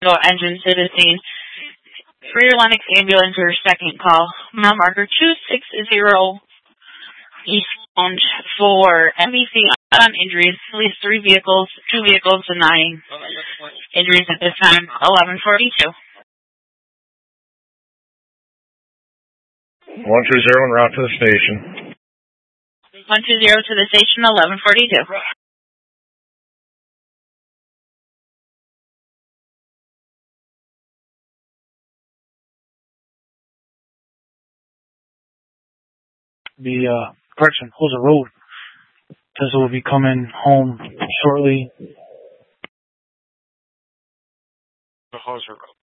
engine to the scene. Rear Lennox ambulance or second call. Mile marker 260 eastbound for MVC on injuries. At least 2 vehicles denying injuries at this time. 11:42. 120 en route to the station. 120 to the station. 11:42. Correction, close the road. Tesla will be coming home shortly. The Hauser Road.